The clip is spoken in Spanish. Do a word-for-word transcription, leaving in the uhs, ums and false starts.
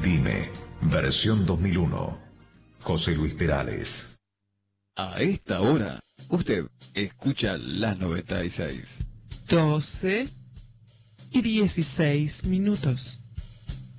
Dime, versión dos mil uno. José Luis Perales. A esta hora, usted escucha la noventa y seis. doce y dieciséis minutos.